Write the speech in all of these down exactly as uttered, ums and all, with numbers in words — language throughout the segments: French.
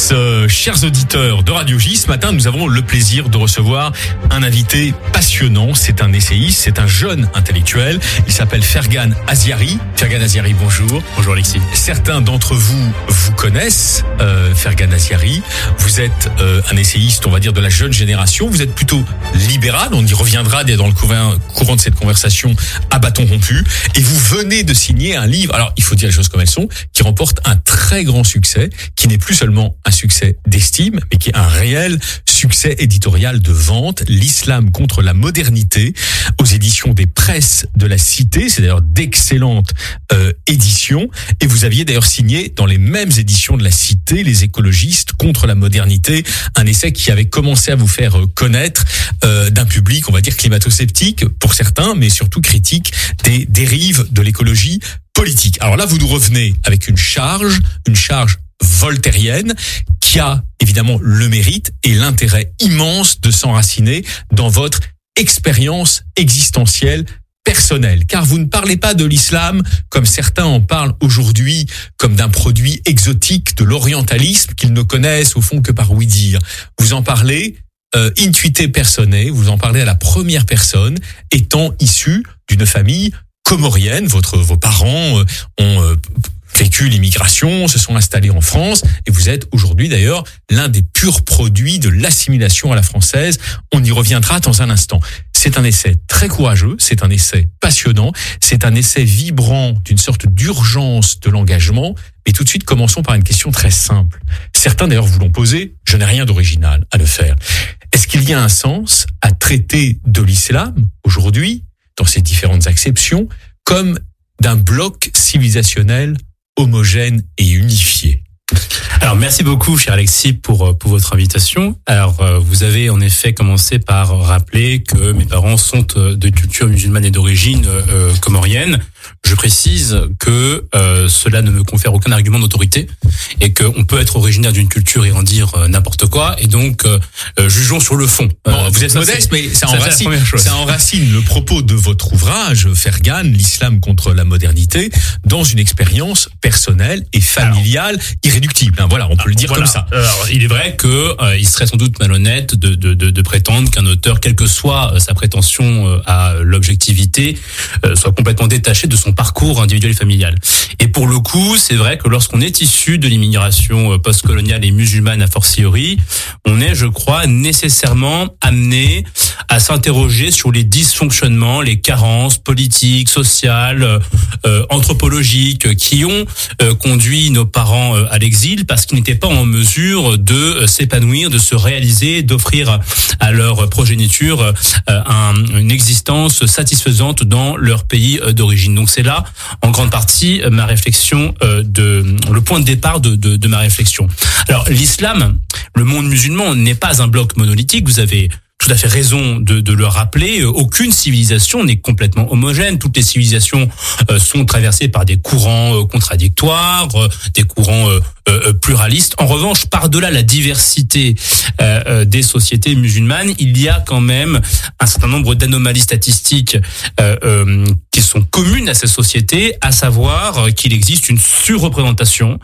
auditrices, euh, chers auditeurs de Radio J, ce matin, nous avons le plaisir de recevoir un invité passionnant. C'est un essayiste, c'est un jeune intellectuel. Il s'appelle Fergan Aziari. Fergan Aziari, bonjour. Bonjour Alexis. Certains d'entre vous vous connaissent, euh, Fergan Aziari. Vous êtes euh, un essayiste, on va dire, de la jeune génération. Vous êtes plutôt libéral. On y reviendra dans le courant de cette conversation à bâton rompu. Et vous venez de signer un livre, alors il faut dire les choses comme elles sont, qui remporte un très grand succès, qui n'est plus seulement un succès d'estime, mais qui est un réel succès éditorial de vente, L'Islam contre la modernité, aux éditions des Presses de la Cité. C'est d'ailleurs d'excellentes euh, éditions. Et vous aviez d'ailleurs signé dans les mêmes éditions de la Cité, Les écologistes contre la modernité, un essai qui avait commencé à vous faire connaître euh, d'un public, on va dire, climato-sceptique pour certains, mais surtout critique des dérives de l'écologie politique. Alors là, vous nous revenez avec une charge, une charge voltairienne, qui a évidemment le mérite et l'intérêt immense de s'enraciner dans votre expérience existentielle personnelle. Car vous ne parlez pas de l'islam comme certains en parlent aujourd'hui, comme d'un produit exotique de l'orientalisme qu'ils ne connaissent au fond que par ouï-dire. Vous en parlez euh, intuité personae, vous en parlez à la première personne, étant issu d'une famille comorienne. Votre, vos parents euh, ont euh, vécu l'immigration, se sont installés en France, et vous êtes aujourd'hui d'ailleurs l'un des purs produits de l'assimilation à la française. On y reviendra dans un instant. C'est un essai très courageux, c'est un essai passionnant, c'est un essai vibrant d'une sorte d'urgence de l'engagement. Mais tout de suite, commençons par une question très simple. Certains d'ailleurs vous l'ont posée, je n'ai rien d'original à le faire. Est-ce qu'il y a un sens à traiter de l'islam aujourd'hui, dans ses différentes acceptions, comme d'un bloc civilisationnel homogène et unifié? Alors merci beaucoup, cher Alexis, pour pour votre invitation. Alors vous avez en effet commencé par rappeler que mes parents sont de culture musulmane et d'origine euh, comorienne. Je précise que euh, cela ne me confère aucun argument d'autorité et qu'on peut être originaire d'une culture et en dire euh, n'importe quoi. Et donc euh, jugeons sur le fond. Bon, euh, vous êtes modeste, mais ça enracine, ça enracine le propos de votre ouvrage, Fergan, L'Islam contre la modernité, dans une expérience personnelle et familiale alors, irréductible. Voilà, on peut le dire voilà. comme ça. Alors, il est vrai que euh, il serait sans doute malhonnête de, de, de, de prétendre qu'un auteur, quelle que soit euh, sa prétention euh, à l'objectivité, euh, soit complètement détaché de son parcours individuel et familial. Et pour le coup, c'est vrai que lorsqu'on est issu de l'immigration euh, postcoloniale et musulmane a fortiori, on est, je crois, nécessairement amené à s'interroger sur les dysfonctionnements, les carences politiques, sociales, euh, anthropologiques qui ont euh, conduit nos parents euh, à l'exil, parce qu'ils n'étaient pas en mesure de s'épanouir, de se réaliser, d'offrir à leur progéniture un, une existence satisfaisante dans leur pays d'origine. Donc c'est là, en grande partie, ma réflexion, de, le point de départ de, de, de ma réflexion. Alors l'islam, le monde musulman n'est pas un bloc monolithique, vous avez tout à fait raison de, de le rappeler. Aucune civilisation n'est complètement homogène. Toutes les civilisations euh, sont traversées par des courants euh, contradictoires, euh, des courants euh, euh, pluralistes. En revanche, par-delà la diversité euh, euh, des sociétés musulmanes, il y a quand même un certain nombre d'anomalies statistiques euh, euh, qui sont communes à ces sociétés, à savoir qu'il existe une surreprésentation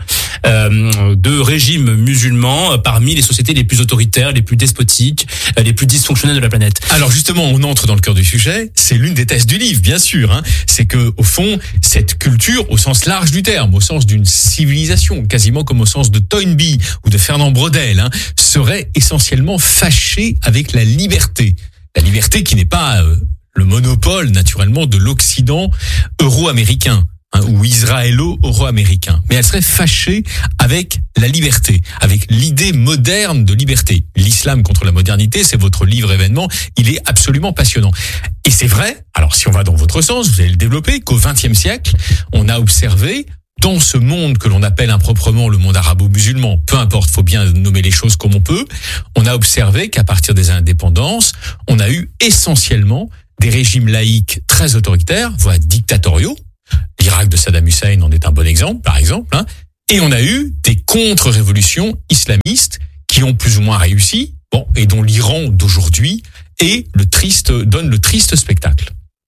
euh, de régimes musulmans parmi les sociétés les plus autoritaires, les plus despotiques, les plus dysfonctionnelles de la planète. Alors justement, on entre dans le cœur du sujet. C'est l'une des thèses du livre, bien sûr. Hein. C'est que, au fond, cette culture, au sens large du terme, au sens d'une civilisation, quasiment comme au sens de Toynbee ou de Fernand Braudel, hein, serait essentiellement fâchée avec la liberté. La liberté qui n'est pas euh, le monopole, naturellement, de l'Occident euro-américain. Hein, ou israélo-euro-américain. Mais elle serait fâchée avec la liberté, avec l'idée moderne de liberté. L'islam contre la modernité, c'est votre livre événement, il est absolument passionnant. Et c'est vrai, alors si on va dans votre sens, vous allez le développer, qu'au vingtième siècle, on a observé dans ce monde que l'on appelle improprement le monde arabo-musulman, peu importe, faut bien nommer les choses comme on peut, on a observé qu'à partir des indépendances, on a eu essentiellement des régimes laïques très autoritaires, voire dictatoriaux. L'Irak de Saddam Hussein en est un bon exemple, par exemple. Hein. Et on a eu des contre-révolutions islamistes qui ont plus ou moins réussi, bon, et dont l'Iran d'aujourd'hui est le triste, donne le triste spectacle.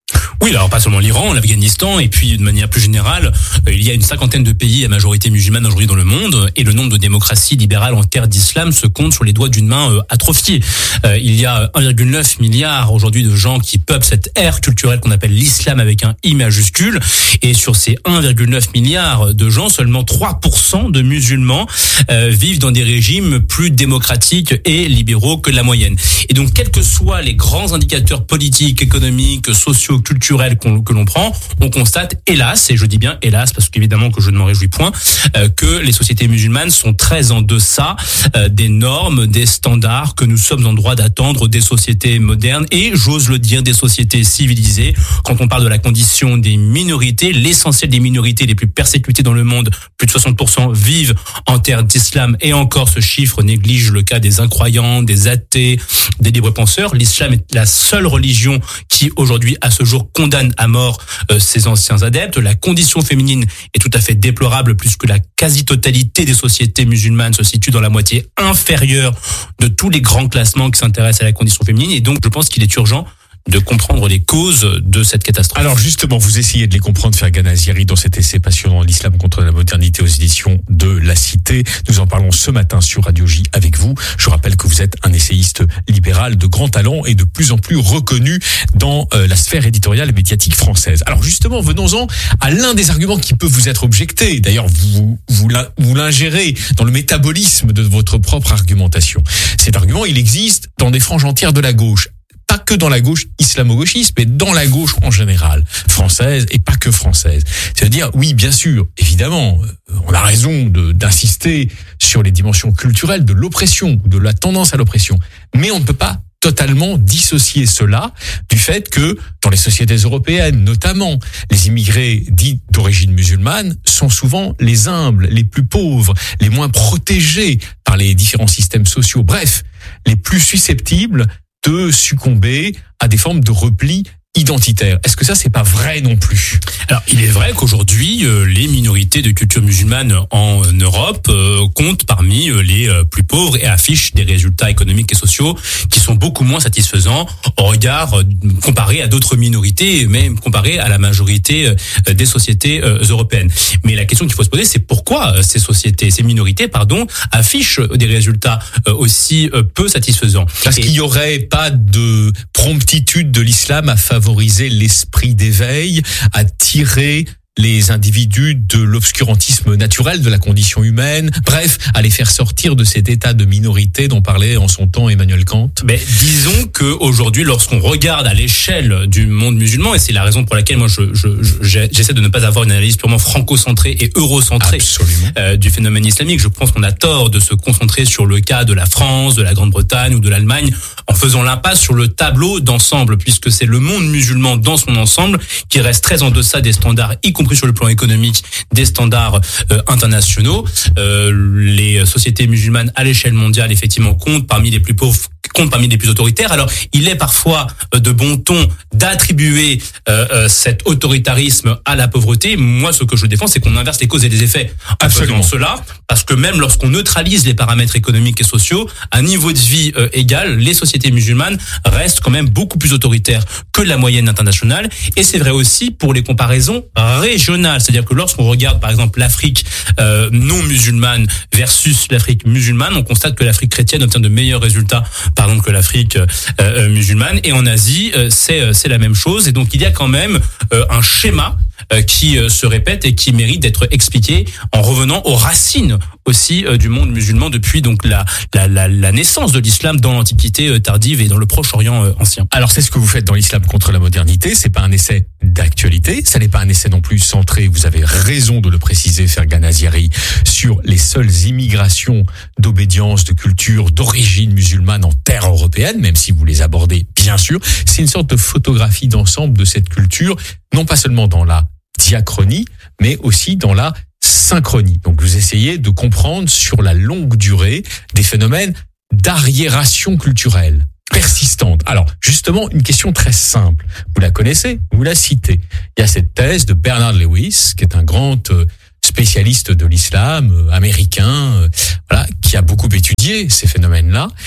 Oui, alors pas seulement l'Iran, l'Afghanistan, et puis de manière plus générale, euh, il y a une cinquantaine de pays à majorité musulmane aujourd'hui dans le monde, et le nombre de démocraties libérales en terre d'islam se compte sur les doigts d'une main euh, atrophiée. Euh, il y a un virgule neuf milliard aujourd'hui de gens qui peuplent cette ère culturelle qu'on appelle l'islam avec un I majuscule, et sur ces un virgule neuf milliard de gens, seulement trois pour cent de musulmans euh, vivent dans des régimes plus démocratiques et libéraux que la moyenne. Et donc, quels que soient les grands indicateurs politiques, économiques, sociaux, culturels qu'on, que l'on prend, on constate, hélas, et je dis bien hélas, parce qu'évidemment que je ne m'en réjouis point, euh, que les sociétés musulmanes sont très en deçà euh, des normes, des standards que nous sommes en droit d'attendre des sociétés modernes et, j'ose le dire, des sociétés civilisées. Quand on parle de la condition des minorités, l'essentiel des minorités les plus persécutées dans le monde, plus de soixante pour cent vivent en terre d'islam, et encore ce chiffre néglige le cas des incroyants, des athées, des libres penseurs. L'islam est la seule religion qui aujourd'hui à ce jour condamne à mort euh, ses anciens adeptes. La condition féminine est tout à fait déplorable puisque la quasi-totalité des sociétés musulmanes se situe dans la moitié inférieure de tous les grands classements qui s'intéressent à la condition féminine, et donc je pense qu'il est urgent de comprendre les causes de cette catastrophe. Alors justement, vous essayez de les comprendre, Fergan Aziari, dans cet essai passionnant, l'islam contre la modernité aux éditions de La Cité. Nous en parlons ce matin sur Radio J avec vous. Je rappelle que vous êtes un essayiste libéral de grand talent et de plus en plus reconnu dans euh, la sphère éditoriale et médiatique française. Alors justement, venons-en à l'un des arguments qui peut vous être objecté. D'ailleurs, vous, vous, vous l'ingérez dans le métabolisme de votre propre argumentation. Cet argument, il existe dans des franges entières de la gauche. Pas que dans la gauche islamo-gauchiste, mais dans la gauche en général, française et pas que française. C'est-à-dire, oui, bien sûr, évidemment, on a raison de, d'insister sur les dimensions culturelles de l'oppression, de la tendance à l'oppression, mais on ne peut pas totalement dissocier cela du fait que dans les sociétés européennes, notamment, les immigrés dits d'origine musulmane sont souvent les humbles, les plus pauvres, les moins protégés par les différents systèmes sociaux, bref, les plus susceptibles de succomber à des formes de repli identitaire. Est-ce que ça, c'est pas vrai non plus? Alors, il est vrai qu'aujourd'hui, euh, les minorités de culture musulmane en Europe euh, comptent parmi euh, les euh, plus pauvres et affichent des résultats économiques et sociaux qui sont beaucoup moins satisfaisants au regard euh, comparé à d'autres minorités, même comparé à la majorité euh, des sociétés euh, européennes. Mais la question qu'il faut se poser, c'est pourquoi ces sociétés, ces minorités, pardon, affichent des résultats euh, aussi euh, peu satisfaisants. Parce et... qu'il y aurait pas de promptitude de l'islam à favoriser favoriser l'esprit d'éveil, à tirer les individus de l'obscurantisme naturel de la condition humaine, bref, à les faire sortir de cet état de minorité dont parlait en son temps Emmanuel Kant. Mais disons que aujourd'hui, lorsqu'on regarde à l'échelle du monde musulman, et c'est la raison pour laquelle moi je, je, je j'essaie de ne pas avoir une analyse purement franco-centrée et eurocentrée euh, du phénomène islamique, je pense qu'on a tort de se concentrer sur le cas de la France, de la Grande-Bretagne ou de l'Allemagne, en faisant l'impasse sur le tableau d'ensemble, puisque c'est le monde musulman dans son ensemble qui reste très en deçà des standards, y compris sur le plan économique, des standards euh, internationaux. Euh, les sociétés musulmanes à l'échelle mondiale, effectivement, comptent parmi les plus pauvres, comptent parmi les plus autoritaires. Alors, il est parfois euh, de bon ton d'attribuer euh, euh, cet autoritarisme à la pauvreté. Moi, ce que je défends, c'est qu'on inverse les causes et les effets en faisant cela, parce que même lorsqu'on neutralise les paramètres économiques et sociaux, à niveau de vie euh, égal, les sociétés musulmanes restent quand même beaucoup plus autoritaires que la moyenne internationale. Et c'est vrai aussi pour les comparaisons régionales. C'est-à-dire que lorsqu'on regarde, par exemple, l'Afrique euh, non musulmane versus l'Afrique musulmane, on constate que l'Afrique chrétienne obtient de meilleurs résultats, par exemple, que l'Afrique euh, musulmane. Et en Asie, euh, c'est, c'est la même chose. Et donc, il y a quand même euh, un schéma euh, qui euh, se répète et qui mérite d'être expliqué en revenant aux racines aussi euh, du monde musulman depuis donc la, la, la, la naissance de l'islam dans l'Antiquité euh, tardive et dans le Proche-Orient euh, ancien. Alors, c'est ce que vous faites dans l'islam contre la modernité. C'est pas un essai d'actualité. Ça n'est pas un essai non plus centré, vous avez raison de le préciser, Fergan Aziari, sur les seules immigrations d'obédience, de culture, d'origine musulmane en terre européenne, même si vous les abordez, bien sûr. C'est une sorte de photographie d'ensemble de cette culture, non pas seulement dans la diachronie, mais aussi dans la synchronie. Donc vous essayez de comprendre sur la longue durée des phénomènes d'arriération culturelle persistante. Alors, justement, une question très simple. Vous la connaissez, vous la citez. Il y a cette thèse de Bernard Lewis, qui est un grand spécialiste de l'islam américain, voilà, qui a beaucoup étudié ces phénomènes-là. Est-ce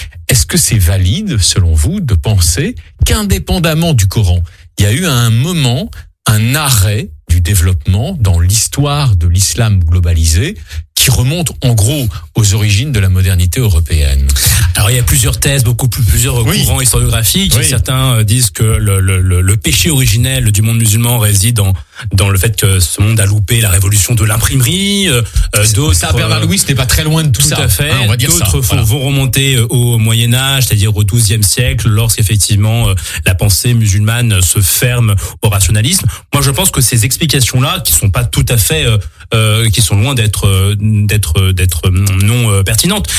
que c'est valide, selon vous, de penser qu'indépendamment du Coran, il y a eu à un moment un arrêt du développement dans l'histoire de l'islam globalisé qui remonte en gros aux origines de la modernité européenne? Alors il y a plusieurs thèses, beaucoup plus plusieurs oui. courants historiographiques. Oui. Certains disent que le, le, le, le péché originel du monde musulman réside dans dans le fait que ce monde a loupé la révolution de l'imprimerie. Euh, d'autres, ça, Bernard Louis, c'était pas très loin de tout, tout ça. Tout à fait. Hein, on va dire d'autres ça. Voilà. vont remonter au Moyen Âge, c'est-à-dire au douzième siècle, lorsqu'effectivement la pensée musulmane se ferme au rationalisme. Moi, je pense que ces explications-là, qui sont pas tout à fait, euh, qui sont loin d'être d'être d'être non euh, pertinentes,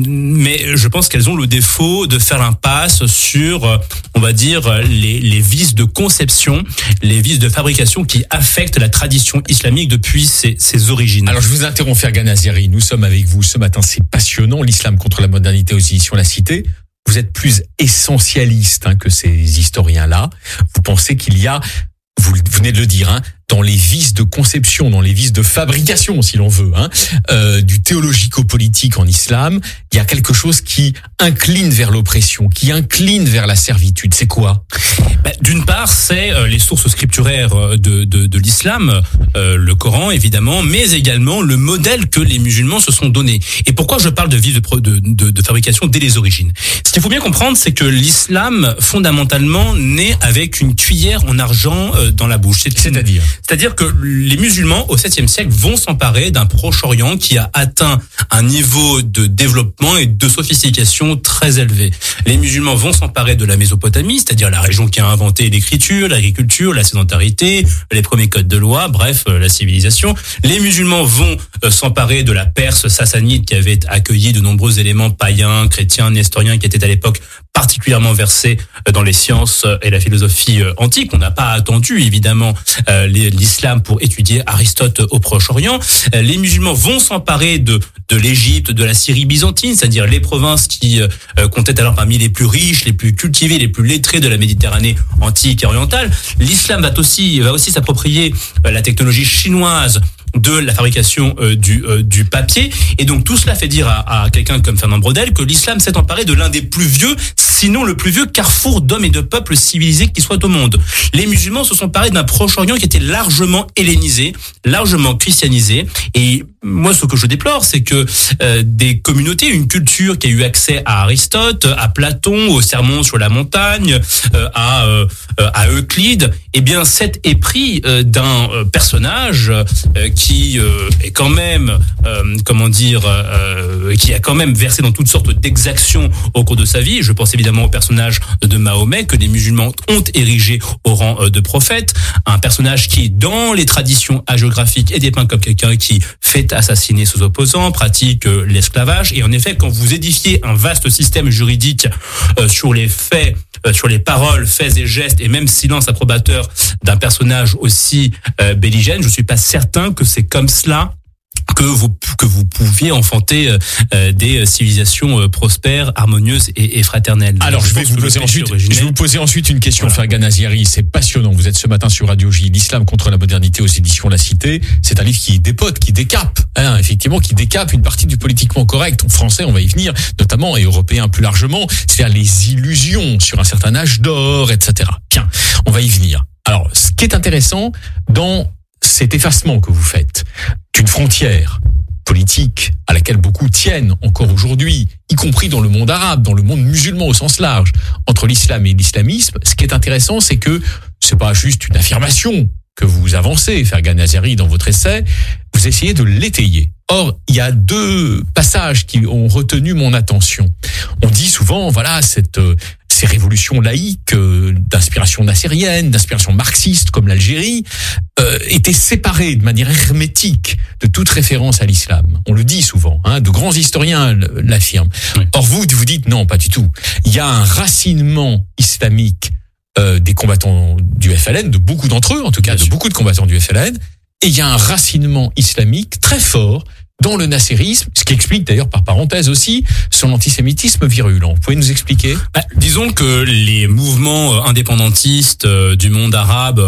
mais je pense qu'elles ont le défaut de faire l'impasse sur, on va dire, les les vices de conception, les vices de fabrication qui affectent la tradition islamique depuis ses, ses origines. Alors je vous interromps, Fergan Azeri, nous sommes avec vous ce matin, c'est passionnant, l'islam contre la modernité aux éditions La Cité. Vous êtes plus essentialiste hein, que ces historiens-là. Vous pensez qu'il y a, vous venez de le dire, hein, dans les vices de conception, dans les vices de fabrication, si l'on veut, hein, euh, du théologico-politique en islam, il y a quelque chose qui incline vers l'oppression, qui incline vers la servitude. C'est quoi ? Ben, d'une part, c'est euh, les sources scripturaires de, de, de l'islam, euh, le Coran évidemment, mais également le modèle que les musulmans se sont donné. Et pourquoi je parle de vices de, de, de, de fabrication dès les origines ? Ce qu'il faut bien comprendre, c'est que l'islam, fondamentalement, naît avec une cuillère en argent euh, dans la bouche. C'est, C'est-à-dire C'est-à-dire que les musulmans, au septième siècle, vont s'emparer d'un Proche-Orient qui a atteint un niveau de développement et de sophistication très élevé. Les musulmans vont s'emparer de la Mésopotamie, c'est-à-dire la région qui a inventé l'écriture, l'agriculture, la sédentarité, les premiers codes de loi, bref, la civilisation. Les musulmans vont s'emparer de la Perse sassanide qui avait accueilli de nombreux éléments païens, chrétiens, nestoriens, qui étaient à l'époque particulièrement versés dans les sciences et la philosophie antique. On n'a pas attendu, évidemment, l'islam pour étudier Aristote au Proche-Orient. Les musulmans vont s'emparer de de l'Égypte, de la Syrie byzantine, c'est-à-dire les provinces qui euh, comptaient alors parmi les plus riches, les plus cultivées, les plus lettrées de la Méditerranée antique et orientale. L'islam va aussi va aussi s'approprier euh, la technologie chinoise de la fabrication euh, du euh, du papier, et donc tout cela fait dire à, à quelqu'un comme Fernand Braudel que l'islam s'est emparé de l'un des plus vieux, sinon le plus vieux carrefour d'hommes et de peuples civilisés qui soit au monde. Les musulmans se sont emparés d'un Proche-Orient qui était largement hellénisé, largement christianisé, et moi ce que je déplore, c'est que euh, des communautés, une culture qui a eu accès à Aristote, à Platon, au Sermon sur la montagne, euh, à euh, à Euclide, eh bien s'est épris euh, d'un euh, personnage euh, qui qui euh, est quand même, euh, comment dire, euh, qui a quand même versé dans toutes sortes d'exactions au cours de sa vie. Je pense évidemment au personnage de Mahomet que les musulmans ont érigé au rang de prophète, un personnage qui, dans les traditions hagiographiques, est dépeint comme quelqu'un qui fait assassiner ses opposants, pratique euh, l'esclavage. Et en effet, quand vous édifiez un vaste système juridique euh, sur les faits, euh, sur les paroles, faits et gestes, et même silence approbateur d'un personnage aussi euh, belligène, je suis pas certain que c'est comme cela que vous que vous pouviez enfanter euh, des civilisations euh, prospères, harmonieuses et, et fraternelles. Alors je, je vais vous poser ensuite, je vais vous poser ensuite une question, voilà. Fergan Azeri, c'est passionnant. Vous êtes ce matin sur Radio J, l'islam contre la modernité aux éditions La Cité. C'est un livre qui dépote, qui décape, hein, effectivement, qui décape une partie du politiquement correct. En français, on va y venir, notamment et européen plus largement, c'est-à-dire les illusions sur un certain âge d'or, et cetera. Bien, on va y venir. Alors, ce qui est intéressant dans cet effacement que vous faites d'une frontière politique à laquelle beaucoup tiennent encore aujourd'hui, y compris dans le monde arabe, dans le monde musulman au sens large, entre l'islam et l'islamisme, ce qui est intéressant, c'est que c'est pas juste une affirmation que vous avancez, Fergan Azeri, dans votre essai, vous essayez de l'étayer. Or, il y a deux passages qui ont retenu mon attention. On dit souvent, voilà, cette ces révolutions laïques euh, d'inspiration nassérienne, d'inspiration marxiste comme l'Algérie, euh, étaient séparées de manière hermétique de toute référence à l'islam. On le dit souvent, hein, de grands historiens l'affirment. Oui. Or vous, vous dites non, pas du tout. Il y a un racinement islamique euh, des combattants du F L N, de beaucoup d'entre eux, en tout cas Bien de sûr. beaucoup de combattants du F L N, et il y a un racinement islamique très fort dans le nasserisme, ce qui explique d'ailleurs par parenthèse aussi son antisémitisme virulent. Vous pouvez nous expliquer ? Bah, disons que les mouvements indépendantistes du monde arabe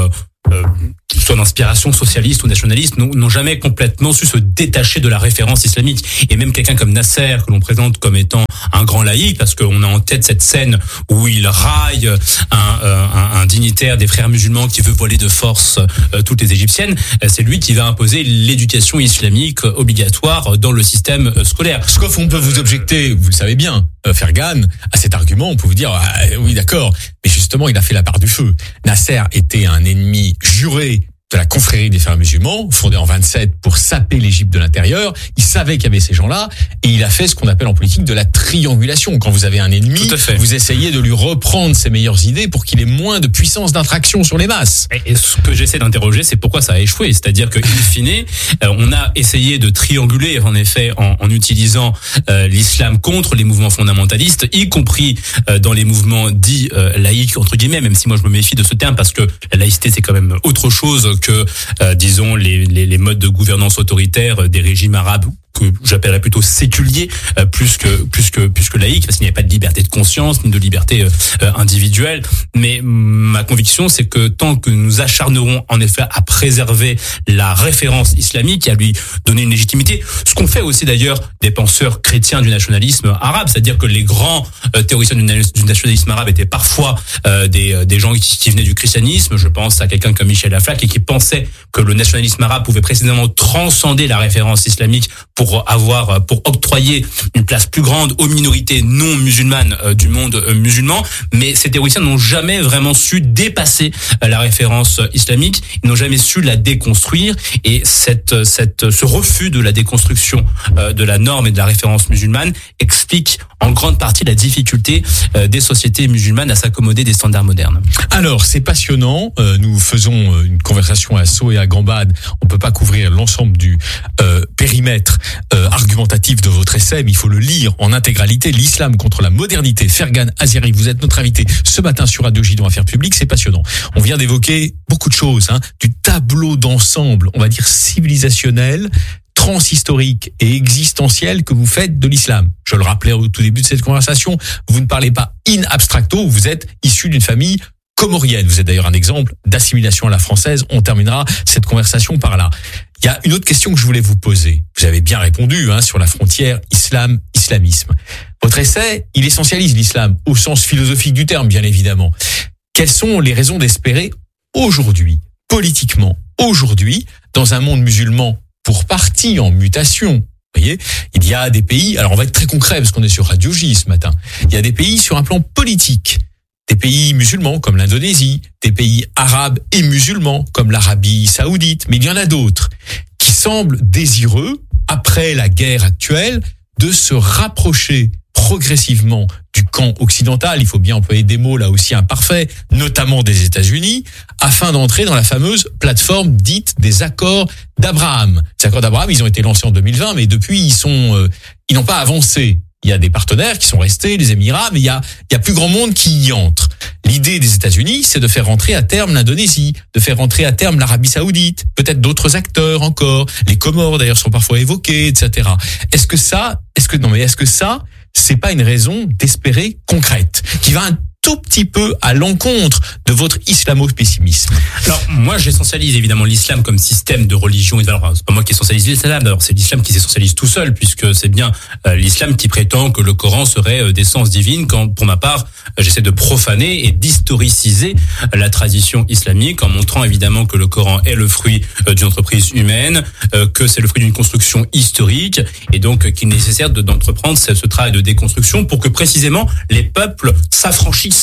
euh, soit d'inspiration socialiste ou nationaliste, n'ont, n'ont jamais complètement su se détacher de la référence islamique. Et même quelqu'un comme Nasser, que l'on présente comme étant un grand laïc, parce qu'on a en tête cette scène où il raille un, un, un dignitaire des frères musulmans qui veut voiler de force euh, toutes les égyptiennes, c'est lui qui va imposer l'éducation islamique obligatoire dans le système scolaire. Ce qu'on peut vous objecter, vous le savez bien, Fergan, à cet argument, on peut vous dire, ah, oui d'accord, mais justement il a fait la part du feu. Nasser était un ennemi juré de la confrérie des frères musulmans, fondée en vingt-sept pour saper l'Égypte de l'intérieur. Il savait qu'il y avait ces gens-là et il a fait ce qu'on appelle en politique de la triangulation. Quand vous avez un ennemi, vous essayez de lui reprendre ses meilleures idées pour qu'il ait moins de puissance d'attraction sur les masses. Et ce que j'essaie d'interroger, c'est pourquoi ça a échoué. C'est-à-dire que, in fine, on a essayé de trianguler, en effet, en, en utilisant euh, l'islam contre les mouvements fondamentalistes, y compris euh, dans les mouvements dits euh, laïques, entre guillemets, même si moi je me méfie de ce terme parce que la laïcité c'est quand même autre chose que, euh, disons, les, les, les modes de gouvernance autoritaire des régimes arabes que j'appellerais plutôt séculier euh, plus que plus que plus que laïque, parce qu'il n'y a pas de liberté de conscience ni de liberté euh, individuelle. Mais ma conviction, c'est que tant que nous acharnerons en effet à préserver la référence islamique et à lui donner une légitimité, ce qu'ont fait aussi d'ailleurs des penseurs chrétiens du nationalisme arabe, c'est-à-dire que les grands euh, théoriciens du, na- du nationalisme arabe étaient parfois euh, des des gens qui, qui venaient du christianisme. Je pense à quelqu'un comme Michel Aflaq et qui pensait que le nationalisme arabe pouvait précisément transcender la référence islamique pour pour avoir, pour octroyer une place plus grande aux minorités non musulmanes euh, du monde euh, musulman. Mais ces théoriciens n'ont jamais vraiment su dépasser euh, la référence islamique. Ils n'ont jamais su la déconstruire. Et cette, cette, ce refus de la déconstruction euh, de la norme et de la référence musulmane explique en grande partie la difficulté euh, des sociétés musulmanes à s'accommoder des standards modernes. Alors, c'est passionnant. Euh, nous faisons une conversation à Sceaux et à Gambade. On peut pas couvrir l'ensemble du euh, périmètre euh, argumentatif de votre essai, mais il faut le lire en intégralité. L'islam contre la modernité. Fergan Azziari, vous êtes notre invité ce matin sur Radio J dans Affaires publiques. C'est passionnant. On vient d'évoquer beaucoup de choses, hein, du tableau d'ensemble, on va dire civilisationnel, transhistorique et existentiel que vous faites de l'islam. Je le rappelais au tout début de cette conversation, vous ne parlez pas in abstracto, vous êtes issu d'une famille comorienne. Vous êtes d'ailleurs un exemple d'assimilation à la française. On terminera cette conversation par là. Il y a une autre question que je voulais vous poser. Vous avez bien répondu hein, sur la frontière islam-islamisme. Votre essai, il essentialise l'islam au sens philosophique du terme, bien évidemment. Quelles sont les raisons d'espérer aujourd'hui, politiquement, aujourd'hui, dans un monde musulman pour partie en mutation? Vous voyez, il y a des pays, alors on va être très concret parce qu'on est sur Radio J ce matin, il y a des pays sur un plan politique, des pays musulmans comme l'Indonésie, des pays arabes et musulmans comme l'Arabie Saoudite, mais il y en a d'autres qui semblent désireux, après la guerre actuelle, de se rapprocher progressivement du camp occidental, il faut bien employer des mots là aussi imparfaits, notamment des États-Unis, afin d'entrer dans la fameuse plateforme dite des accords d'Abraham. Ces accords d'Abraham, ils ont été lancés en deux mille vingt, mais depuis ils sont, euh, ils n'ont pas avancé. Il y a des partenaires qui sont restés, les Émirats, mais il y a, il y a plus grand monde qui y entre. L'idée des États-Unis, c'est de faire rentrer à terme l'Indonésie, de faire rentrer à terme l'Arabie Saoudite, peut-être d'autres acteurs encore. Les Comores d'ailleurs sont parfois évoqués, et cetera. Est-ce que ça, est-ce que non mais est-ce que ça, c'est pas une raison d'espérer concrète, qui va un tout petit peu à l'encontre de votre islamo-pessimisme? Alors, moi, j'essentialise évidemment l'islam comme système de religion et de valeurs. C'est pas moi qui essentialise l'islam, d'abord, c'est l'islam qui s'essentialise tout seul, puisque c'est bien euh, l'islam qui prétend que le Coran serait euh, d'essence divine, quand, pour ma part, euh, j'essaie de profaner et d'historiciser euh, la tradition islamique, en montrant évidemment que le Coran est le fruit euh, d'une entreprise humaine, euh, que c'est le fruit d'une construction historique, et donc euh, qu'il est nécessaire de, d'entreprendre ce, ce travail de déconstruction pour que précisément les peuples s'affranchissent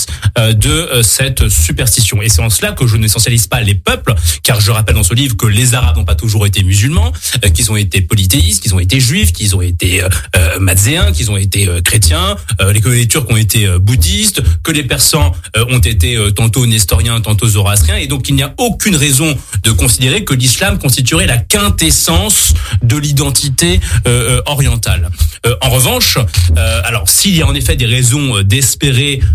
de cette superstition. Et c'est en cela que je n'essentialise pas les peuples, car je rappelle dans ce livre que les Arabes n'ont pas toujours été musulmans, qu'ils ont été polythéistes, qu'ils ont été juifs, qu'ils ont été euh, matzéens, qu'ils ont été euh, chrétiens, euh, les, que les Turcs ont été euh, bouddhistes, que les Persans euh, ont été euh, tantôt nestoriens, tantôt zoroastriens, et donc il n'y a aucune raison de considérer que l'islam constituerait la quintessence de l'identité euh, orientale. Euh, en revanche, euh, alors s'il y a en effet des raisons d'espérer euh, sur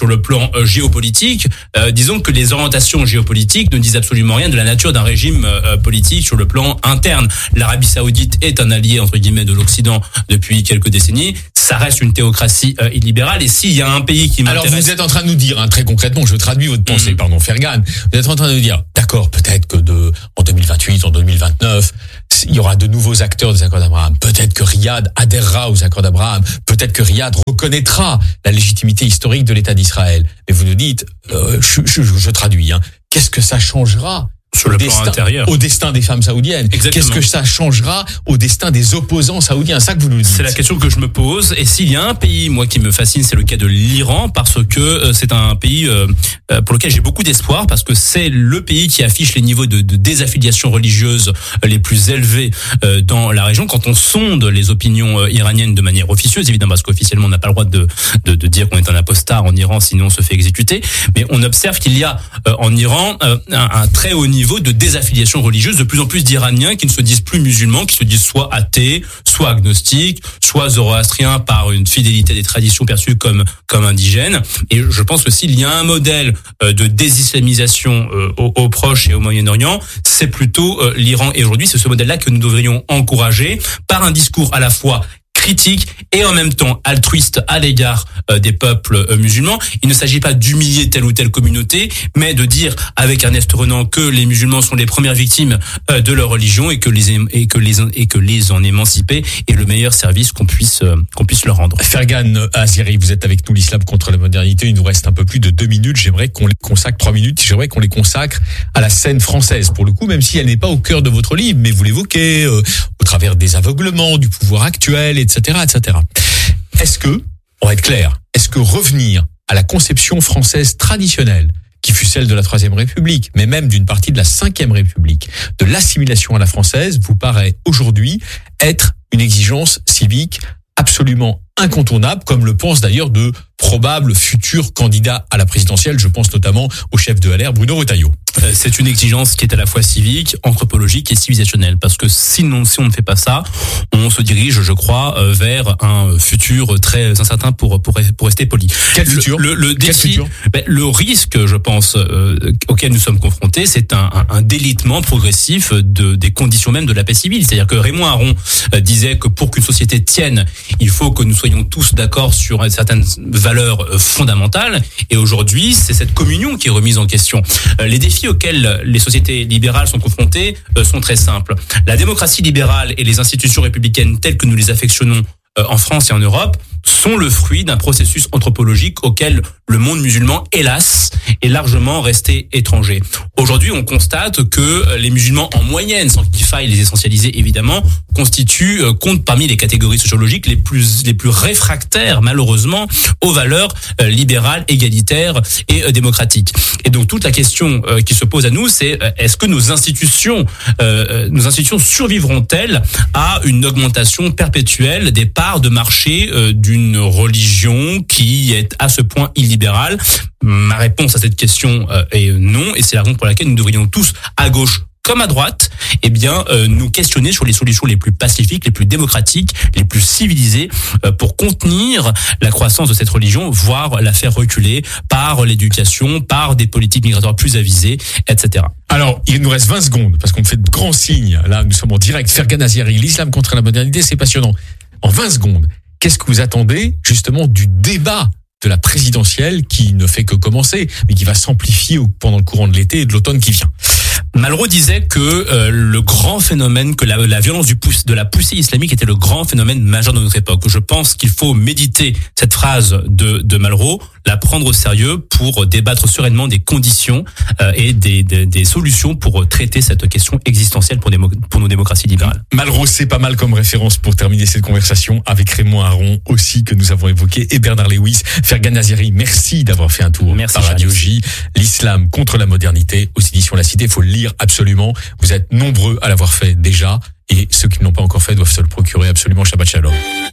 sur le plan euh, géopolitique, euh, disons que les orientations géopolitiques ne disent absolument rien de la nature d'un régime euh, politique sur le plan interne. L'Arabie Saoudite est un allié entre guillemets de l'Occident depuis quelques décennies. Ça reste une théocratie euh, illibérale. Et s'il y a un pays qui m'intéresse... Alors vous êtes en train de nous dire, hein, très concrètement, je traduis votre pensée, mmh. pardon, Fergan, vous êtes en train de nous dire, d'accord, peut-être que de en deux mille vingt-huit, en deux mille vingt-neuf, il y aura de nouveaux acteurs des accords d'Abraham. Peut-être que Riyad adhérera aux accords d'Abraham. Peut-être que Riyad reconnaîtra la légitimité historique de l'État d'Israël. Mais vous nous dites, euh, je, je, je traduis, hein, qu'est-ce que ça changera sur le plan destin, intérieur, au destin des femmes saoudiennes? Exactement. Qu'est-ce que ça changera au destin des opposants saoudiens? Ça que vous nous dites. C'est la question que je me pose. Et s'il y a un pays, moi, qui me fascine, c'est le cas de l'Iran, parce que euh, c'est un pays euh, pour lequel j'ai beaucoup d'espoir, parce que c'est le pays qui affiche les niveaux de, de désaffiliation religieuse les plus élevés euh, dans la région. Quand on sonde les opinions euh, iraniennes de manière officieuse, évidemment, parce qu'officiellement on n'a pas le droit de, de, de dire qu'on est un apostat en Iran, sinon on se fait exécuter. Mais on observe qu'il y a euh, en Iran euh, un, un très haut niveau de désaffiliation religieuse, de plus en plus d'Iraniens qui ne se disent plus musulmans, qui se disent soit athées, soit agnostiques, soit zoroastriens par une fidélité des traditions perçues comme comme indigènes. Et je pense que s'il y a un modèle de désislamisation au, au Proche et au Moyen-Orient, c'est plutôt l'Iran. Et aujourd'hui, c'est ce modèle-là que nous devrions encourager par un discours à la fois critique et en même temps altruiste à l'égard euh, des peuples euh, musulmans. Il ne s'agit pas d'humilier telle ou telle communauté, mais de dire avec Ernest Renan que les musulmans sont les premières victimes euh, de leur religion et que les et que les et que les en émanciper est le meilleur service qu'on puisse euh, qu'on puisse leur rendre. Fergan Azeri, vous êtes avec nous, l'islam contre la modernité. Il nous reste un peu plus de deux minutes. J'aimerais qu'on les consacre trois minutes. J'aimerais qu'on les consacre à la scène française pour le coup, même si elle n'est pas au cœur de votre livre, mais vous l'évoquez euh, au travers des aveuglements du pouvoir actuel, et cetera, et cetera. Est-ce que, on va être clair, est-ce que revenir à la conception française traditionnelle, qui fut celle de la Troisième République, mais même d'une partie de la Cinquième République, de l'assimilation à la française, vous paraît aujourd'hui être une exigence civique absolument incontournable, comme le pensent d'ailleurs de probables futurs candidats à la présidentielle. Je pense notamment au chef de L R, Bruno Retailleau. C'est une exigence qui est à la fois civique, anthropologique et civilisationnelle, parce que sinon, si on ne fait pas ça, on se dirige, je crois, vers un futur très incertain pour pour pour rester poli. Quel futur? Le, le, le Quel défi, futur ben, le risque, je pense, euh, auquel nous sommes confrontés, c'est un, un, un délitement progressif de des conditions même de la paix civile. C'est-à-dire que Raymond Aron euh, disait que pour qu'une société tienne, il faut que nous soyons tous d'accord sur certaines valeurs fondamentales. Et aujourd'hui, c'est cette communion qui est remise en question. Euh, les défis auxquels les sociétés libérales sont confrontées euh, sont très simples. La démocratie libérale et les institutions républicaines telles que nous les affectionnons euh, en France et en Europe sont le fruit d'un processus anthropologique auquel le monde musulman, hélas, est largement resté étranger. Aujourd'hui, on constate que les musulmans, en moyenne, sans qu'il faille les essentialiser évidemment, constituent, euh, comptent parmi les catégories sociologiques les plus les plus réfractaires, malheureusement, aux valeurs euh, libérales, égalitaires et euh, démocratiques. Et donc toute la question euh, qui se pose à nous, c'est euh, est-ce que nos institutions, euh, nos institutions survivront-elles à une augmentation perpétuelle des parts de marché euh, du une religion qui est à ce point illibérale? Ma réponse à cette question est non, et c'est la raison pour laquelle nous devrions tous, à gauche comme à droite, eh bien, euh, nous questionner sur les solutions les plus pacifiques, les plus démocratiques, les plus civilisées euh, pour contenir la croissance de cette religion, voire la faire reculer par l'éducation, par des politiques migratoires plus avisées, et cetera. Alors, il nous reste vingt secondes, parce qu'on me fait de grands signes. Là, nous sommes en direct. Fergan Azeri, l'islam contre la modernité, c'est passionnant. En vingt secondes, qu'est-ce que vous attendez justement du débat de la présidentielle qui ne fait que commencer, mais qui va s'amplifier pendant le courant de l'été et de l'automne qui vient? Malraux disait que euh, le grand phénomène, que la, la violence du pouce, de la poussée islamique était le grand phénomène majeur de notre époque. Je pense qu'il faut méditer cette phrase de, de Malraux, la prendre au sérieux pour débattre sereinement des conditions euh, et des, des, des solutions pour traiter cette question existentielle pour, des, pour nos démocraties libérales. Malraux, c'est pas mal comme référence pour terminer cette conversation avec Raymond Aron aussi que nous avons évoqué et Bernard Lewis. Fergan Azeri, merci d'avoir fait un tour merci, par Radio J. L'islam contre la modernité aux éditions La Cité, il faut le lire absolument. Vous êtes nombreux à l'avoir fait déjà et ceux qui ne l'ont pas encore fait doivent se le procurer absolument. Shabbat Shalom.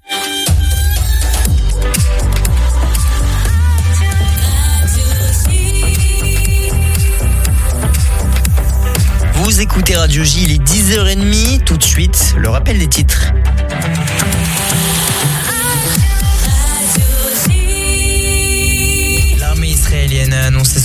Vous écoutez Radio J, il est dix heures trente. Tout de suite, le rappel des titres. L'armée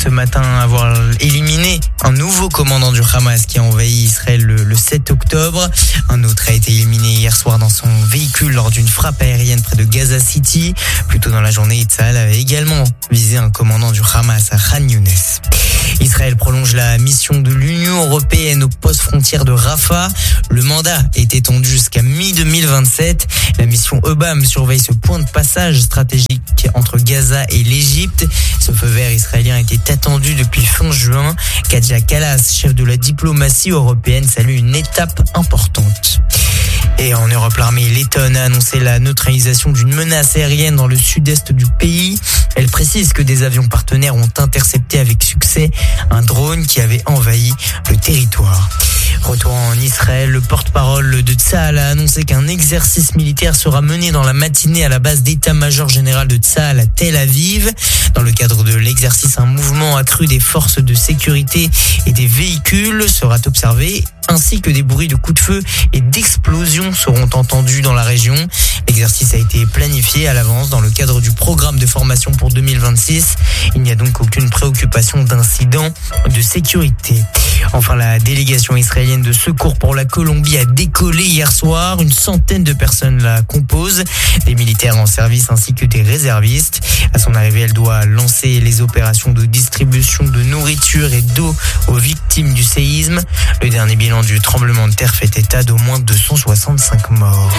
ce matin avoir éliminé un nouveau commandant du Hamas qui a envahi Israël le, le sept octobre. Un autre a été éliminé hier soir dans son véhicule lors d'une frappe aérienne près de Gaza City. Plus tôt dans la journée, Tsahal avait également visé un commandant du Hamas à Khan Younes. Israël prolonge la mission de l'Union européenne aux postes frontières de Rafah. Le mandat est étendu jusqu'à mi deux mille vingt-sept. La mission E B A M surveille ce point de passage stratégique entre Gaza et l'Égypte. Ce feu vert israélien était attendu depuis fin juin. Kaja Kallas, chef de la diplomatie européenne, salue une étape importante. Et en Europe, l'armée lettonne a annoncé la neutralisation d'une menace aérienne dans le sud-est du pays. Elle précise que des avions partenaires ont intercepté avec succès un drone qui avait envahi le territoire. Retour en Israël, le porte-parole de Tsahal a annoncé qu'un exercice militaire sera mené dans la matinée à la base d'état-major général de Tsahal à Tel Aviv. Dans le cadre de l'exercice, un mouvement accru des forces de sécurité et des véhicules sera observé, ainsi que des bruits de coups de feu et d'explosions seront entendus dans la région. L'exercice a été planifié à l'avance dans le cadre du programme de formation pour deux mille vingt-six. Il n'y a donc aucune préoccupation d'incident de sécurité. Enfin, la délégation israélienne de secours pour la Colombie a décollé hier soir. Une centaine de personnes la composent, des militaires en service ainsi que des réservistes. À son arrivée, elle doit lancer les opérations de distribution de nourriture et d'eau aux victimes du séisme. Le dernier bilan du tremblement de terre fait état d'au moins deux cent soixante-cinq morts.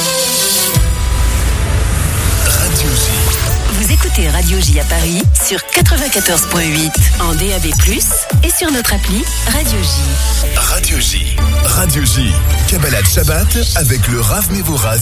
Radio J. Vous écoutez Radio J à Paris sur quatre-vingt-quatorze virgule huit en D A B plus, et sur notre appli Radio J. Radio J. Radio J. Kabbalah Shabbat avec le Rav Mevorah.